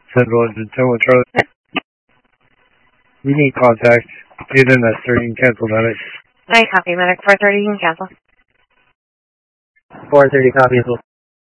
Central Engine 10 with Charlie. You need contact. Get in that 30 and cancel medic. I copy medic 430, you can cancel. 430 copy as well.